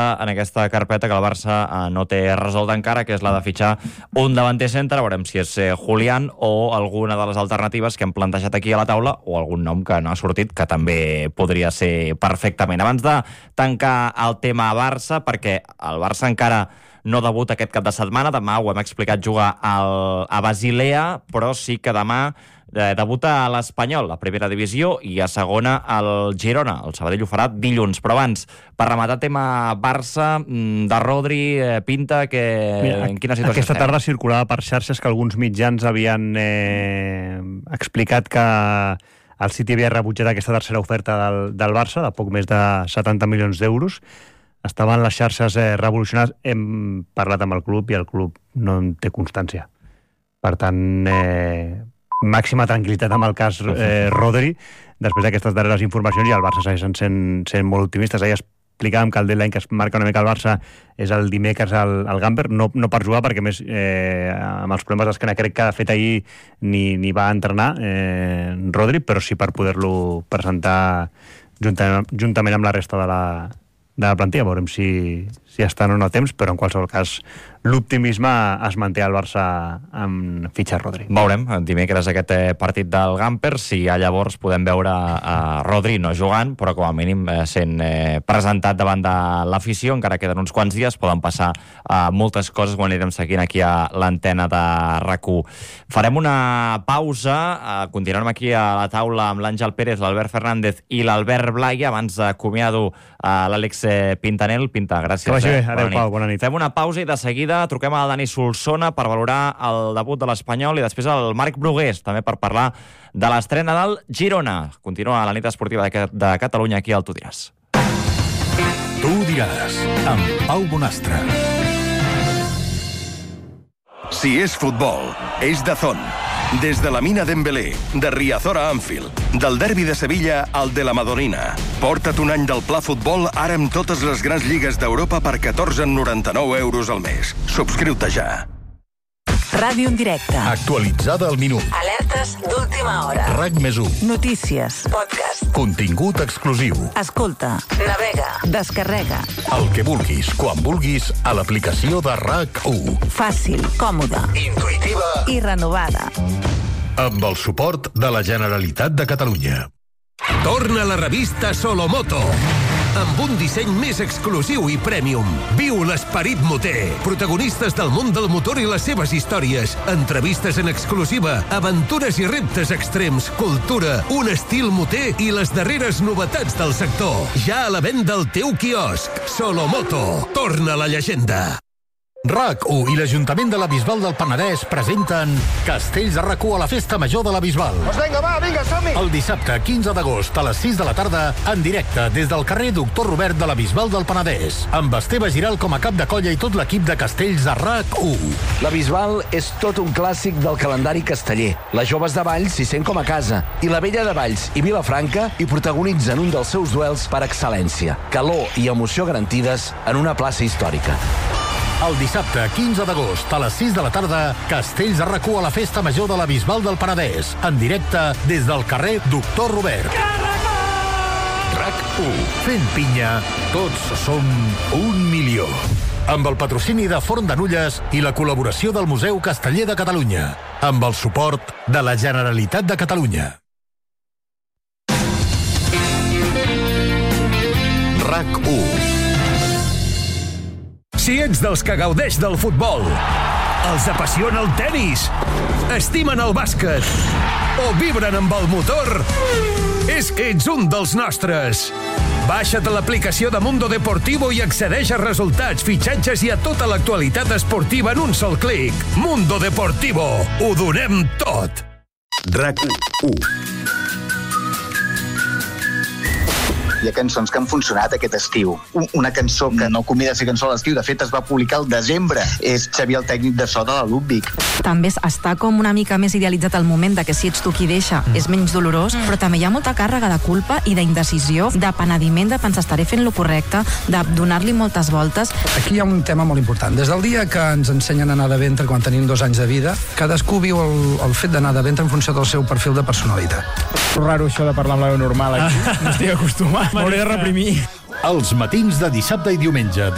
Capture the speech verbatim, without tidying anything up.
cosa en aquesta carpeta que el Barça eh, no té resolta encara, que és la de fitxar un davanter centre. Veurem si és eh, Julián o alguna de les alternatives que hem plantejat aquí a la taula, o algun nom que no ha sortit, que també podria ser perfectament. Abans de tancar el tema Barça, perquè el Barça encara no debuta aquest cap de setmana, demà ho hem explicat, jugar al, a Basilea, però sí que demà eh, debuta a l'Espanyol, la primera divisió, i a segona el Girona. El Sabadell ho farà dilluns. Però abans, per rematar tema Barça, de Rodri, eh, Pinta, que... Mira, en quina situació aquesta estem? tarda circulava per xarxes que alguns mitjans havien eh, explicat que el City havia rebutjat aquesta tercera oferta del, del Barça, de poc més de setanta milions d'euros. Estaven les xarxes eh, revolucionades. Hem parlat amb el club i el club no en té constància. Per tant, eh, màxima tranquil·litat amb el cas eh, Rodri, després d'aquestes darreres informacions, i el Barça segueix sent, sent molt optimistes. Ahir explicàvem que el deadline que es marca una mica al Barça és el dimecres al, al Gamper, no, no per jugar, perquè més eh, amb els problemes d'esquena crec que de fet ahir ni, ni va entrenar eh, Rodri, però sí per poder-lo presentar juntament, juntament amb la resta de la de la plantilla. Veurem si, si estan o no a temps, però en qualsevol cas l'optimisme es manté al Barça amb fitxar Rodri. Veurem, dimecres aquest partit del Gamper, si ja llavors podem veure a Rodri no jugant, però com a mínim sent eh, presentat davant de l'afició. Encara queden uns quants dies, poden passar eh, moltes coses, ho anirem seguint aquí a l'antena de RAC u. Farem una pausa, eh, continuarem aquí a la taula amb l'Àngel Pérez, l'Albert Fernández i l'Albert Blai. Abans d'acomiado eh, l'Àlex Pintanel. Pinta, gràcies. Que vagi bé, eh? adeu, Pau, bona nit. Fem una pausa i de seguida truquem al Dani Solsona per valorar el debut de l'Espanyol i després el Marc Brugués, també per parlar de l'estrena del Girona. Continua la nit esportiva de, de Catalunya aquí al Tu diràs. Tu diràs, amb Pau Bonastre. Si és futbol, és DAZN. Des de la mina Dembélé, de Riazor a Anfield, del derbi de Sevilla al de la Madonina. Porta't un any del Pla Futbol ara amb totes les grans lligues d'Europa per catorze coma noranta-nou euros al mes. Subscriu-te ja. Ràdio en directe. Actualitzada al minut. Alertes d'última hora. RAC més u. Notícies. Podcast. Contingut exclusiu. Escolta. Navega. Descarrega. El que vulguis, quan vulguis, a l'aplicació de RAC u. Fàcil, còmoda, Intuïtiva i renovada. amb el suport de la Generalitat de Catalunya. Torna la revista Solomoto, amb un disseny més exclusiu i premium. Viu l'esperit moter. Protagonistes del món del motor i les seves històries. Entrevistes en exclusiva, aventures i reptes extrems, cultura, un estil moter i les darreres novetats del sector. Ja a la venda al teu quiosc. Solomoto. Torna la llegenda. RAC u i l'Ajuntament de la Bisbal del Penedès presenten Castells de RAC u a la Festa Major de la Bisbal. Pues venga, va, vinga, som-hi! El dissabte quinze d'agost a les sis de la tarda, en directe des del carrer Doctor Robert de la Bisbal del Penedès, amb Esteve Giral com a cap de colla i tot l'equip de Castells de RAC u. La Bisbal és tot un clàssic del calendari casteller. Les joves de Valls s'hi sent com a casa, i la vella de Valls i Vilafranca hi protagonitzen un dels seus duels per excel·lència. Calor i emoció garantides en una plaça històrica. El dissabte quinze d'agost a les sis de la tarda, Castells de RAC u a la Festa Major de la Bisbal del Penedès, en directe des del carrer Doctor Robert. RAC u. Fent pinya, tots som un milió. Amb el patrocini de Forn de Nulles i la col·laboració del Museu Casteller de Catalunya. Amb el suport de la Generalitat de Catalunya. RAC u. Si ets dels que gaudeix del futbol, els apassiona el tenis, estimen el bàsquet o vibren amb el motor, és que ets un dels nostres. Baixa't l'aplicació de Mundo Deportivo i accedeix a resultats, fitxatges i a tota l'actualitat esportiva en un sol clic. Mundo Deportivo. Ho donem tot. RAC u. Hi ha cançons que han funcionat aquest estiu. Una cançó que no convida a ser cançó a l'estiu, de fet es va publicar al desembre. És Xavier, el tècnic de so de la Ludwig. També està com una mica més idealitzat el moment de que si ets tu qui deixa mm. és menys dolorós, mm. però també hi ha molta càrrega de culpa i d'indecisió, de penediment, de pensar estaré fent lo correcte, de donar-li moltes voltes. Aquí hi ha un tema molt important. Des del dia que ens ensenyen a anar de ventre quan tenim dos anys de vida, cadascú viu el, el fet d'anar de ventre en funció del seu perfil de personalitat. Raro això de parlar amb la veu normal aquí. No estic acostumat. M'hauré de reprimir. Els matins de dissabte i diumenge